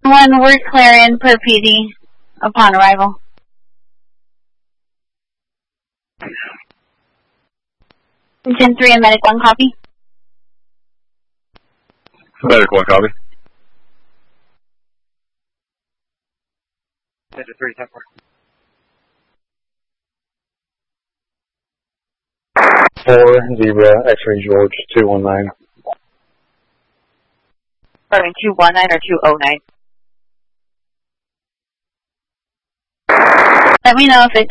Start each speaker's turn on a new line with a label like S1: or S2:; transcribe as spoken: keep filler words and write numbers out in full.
S1: One word clearing per P D upon arrival. ten three and Medic one copy.
S2: Medic one copy.
S3: Medic three, ten four.
S4: Four Zebra X-ray George two one nine.
S5: Starting two one nine or two oh nine?
S1: Let me know if it's